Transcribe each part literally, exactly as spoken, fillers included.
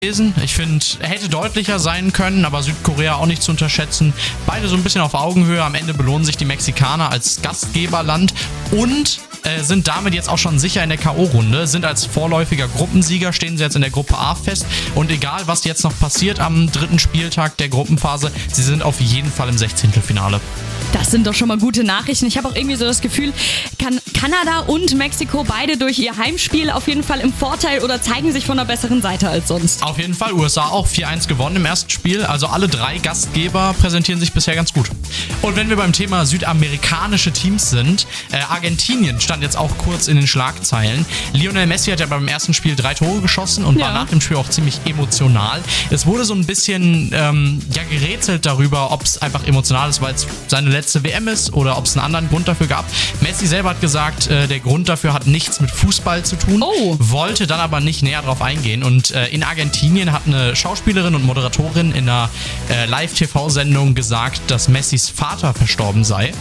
Ich finde, er hätte deutlicher sein können, aber Südkorea auch nicht zu unterschätzen. Beide so ein bisschen auf Augenhöhe. Am Ende belohnen sich die Mexikaner als Gastgeberland und äh, sind damit jetzt auch schon sicher in der K O-Runde, sind als vorläufiger Gruppensieger, stehen sie jetzt in der Gruppe A fest. Und egal, was jetzt noch passiert am dritten Spieltag der Gruppenphase, sie sind auf jeden Fall im Sechzehntelfinale. Das sind doch schon mal gute Nachrichten. Ich habe auch irgendwie so das Gefühl, kann Kanada und Mexiko beide durch ihr Heimspiel auf jeden Fall im Vorteil oder zeigen sich von einer besseren Seite als sonst. Auf jeden Fall. U S A auch vier eins gewonnen im ersten Spiel. Also alle drei Gastgeber präsentieren sich bisher ganz gut. Und wenn wir beim Thema südamerikanische Teams sind, äh, Argentinien stand jetzt auch kurz in den Schlagzeilen. Lionel Messi hat ja beim ersten Spiel drei Tore geschossen und ja. war nach dem Spiel auch ziemlich emotional. Es wurde so ein bisschen ähm, ja, gerätselt darüber, ob es einfach emotional ist, weil es seine letzte W M ist oder ob es einen anderen Grund dafür gab. Messi selber hat gesagt, äh, der Grund dafür hat nichts mit Fußball zu tun, oh. wollte dann aber nicht näher drauf eingehen. Und äh, in Argentinien hat eine Schauspielerin und Moderatorin in einer äh, Live-T V-Sendung gesagt, dass Messis Vater verstorben sei.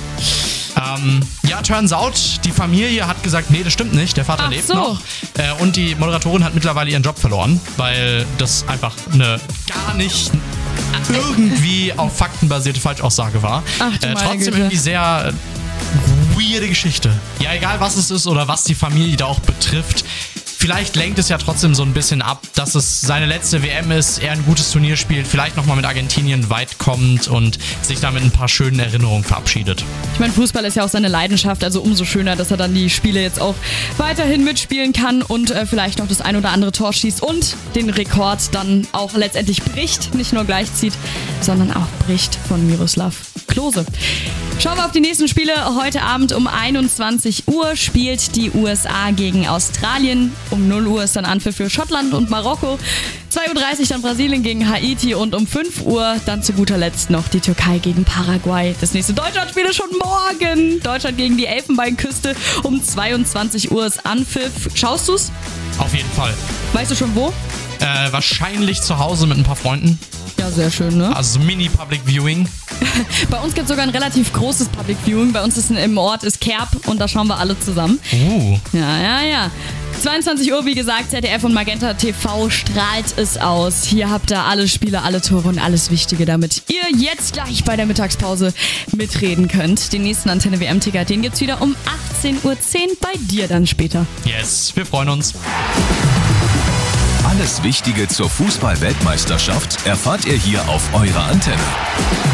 Ähm, ja, turns out, die Familie hat gesagt, nee, das stimmt nicht, der Vater Ach lebt so. noch. Äh, und die Moderatorin hat mittlerweile ihren Job verloren, weil das einfach eine gar nicht irgendwie auf Fakten basierte Falschaussage war. Ach, du äh, meine trotzdem Güte. irgendwie sehr weirde Geschichte. Ja, egal was es ist oder was die Familie da auch betrifft. Vielleicht lenkt es ja trotzdem so ein bisschen ab, dass es seine letzte W M ist, er ein gutes Turnier spielt, vielleicht nochmal mit Argentinien weit kommt und sich damit ein paar schönen Erinnerungen verabschiedet. Ich meine, Fußball ist ja auch seine Leidenschaft, also umso schöner, dass er dann die Spiele jetzt auch weiterhin mitspielen kann und äh, vielleicht noch das ein oder andere Tor schießt und den Rekord dann auch letztendlich bricht, nicht nur gleichzieht, sondern auch bricht von Miroslav Klose. Schauen wir auf die nächsten Spiele. Heute Abend um einundzwanzig Uhr spielt die U S A gegen Australien. Um null Uhr ist dann Anpfiff für Schottland und Marokko. zwei Uhr dreißig dann Brasilien gegen Haiti und um fünf Uhr dann zu guter Letzt noch die Türkei gegen Paraguay. Das nächste Deutschlandspiel ist schon morgen. Deutschland gegen die Elfenbeinküste. Um zweiundzwanzig Uhr ist Anpfiff. Schaust du's? Auf jeden Fall. Weißt du schon wo? Äh, wahrscheinlich zu Hause mit ein paar Freunden. Ja, sehr schön, ne? Also Mini-Public Viewing. Bei uns gibt es sogar ein relativ großes Public Viewing. Bei uns ist ein, im Ort ist Kerb und da schauen wir alle zusammen. Uh. Ja, ja, ja. zweiundzwanzig Uhr, wie gesagt, Z D F und Magenta T V strahlt es aus. Hier habt ihr alle Spiele, alle Tore und alles Wichtige, damit ihr jetzt gleich bei der Mittagspause mitreden könnt. Den nächsten Antenne W M-Ticker, den gibt's wieder um achtzehn Uhr zehn bei dir dann später. Yes, wir freuen uns. Alles Wichtige zur Fußball-Weltmeisterschaft erfahrt ihr hier auf eurer Antenne.